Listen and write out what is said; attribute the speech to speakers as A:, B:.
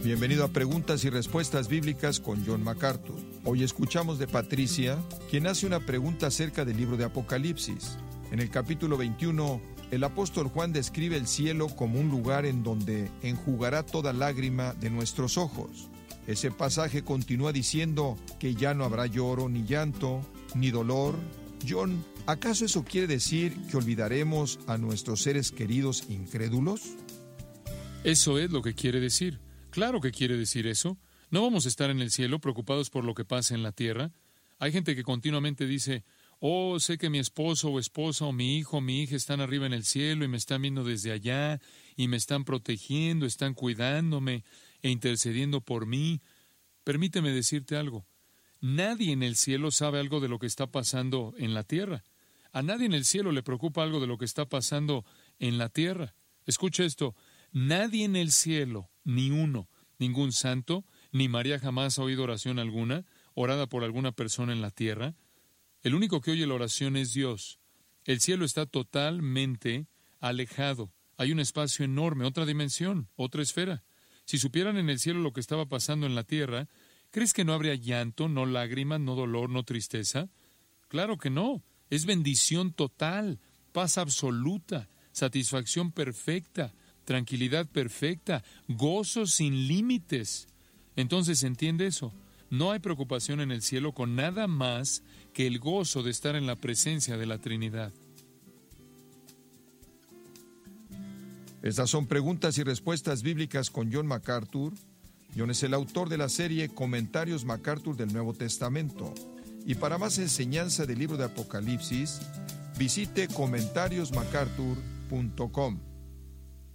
A: Bienvenido a Preguntas y Respuestas Bíblicas con John MacArthur. Hoy escuchamos de Patricia, quien hace una pregunta acerca del libro de Apocalipsis. En el capítulo 21, el apóstol Juan describe el cielo como un lugar en donde enjugará toda lágrima de nuestros ojos. Ese pasaje continúa diciendo que ya no habrá lloro, ni llanto, ni dolor. John, ¿acaso eso quiere decir que olvidaremos a nuestros seres queridos incrédulos?
B: Eso es lo que quiere decir. Claro que quiere decir eso. No vamos a estar en el cielo preocupados por lo que pasa en la tierra. Hay gente que continuamente dice, sé que mi esposo o esposa o mi hijo o mi hija están arriba en el cielo y me están viendo desde allá y me están protegiendo, están cuidándome e intercediendo por mí. Permíteme decirte algo. Nadie en el cielo sabe algo de lo que está pasando en la tierra. A nadie en el cielo le preocupa algo de lo que está pasando en la tierra. Escucha esto. Nadie en el cielo, ni uno, ningún santo, ni María jamás ha oído oración alguna, orada por alguna persona en la tierra. El único que oye la oración es Dios. El cielo está totalmente alejado. Hay un espacio enorme, otra dimensión, otra esfera. Si supieran en el cielo lo que estaba pasando en la tierra, ¿crees que no habría llanto, no lágrimas, no dolor, no tristeza? Claro que no. Es bendición total, paz absoluta, satisfacción perfecta, tranquilidad perfecta, gozo sin límites. Entonces, ¿entiende eso? No hay preocupación en el cielo con nada más que el gozo de estar en la presencia de la Trinidad.
A: Estas son Preguntas y Respuestas Bíblicas con John MacArthur. John es el autor de la serie Comentarios MacArthur del Nuevo Testamento. Y para más enseñanza del libro de Apocalipsis, visite comentariosmacarthur.com.